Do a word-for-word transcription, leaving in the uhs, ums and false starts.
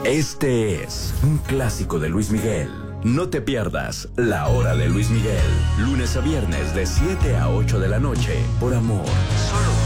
Este es un clásico de Luis Miguel. No te pierdas La Hora de Luis Miguel. Lunes a viernes de siete a ocho de la noche. Por amor. Solo